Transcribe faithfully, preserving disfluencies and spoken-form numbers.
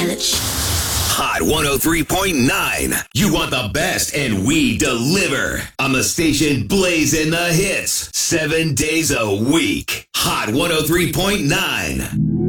Hellich. Hot one oh three point nine. You want the best, and we deliver. On the station blazing the hits seven days a week. Hot one oh three point nine.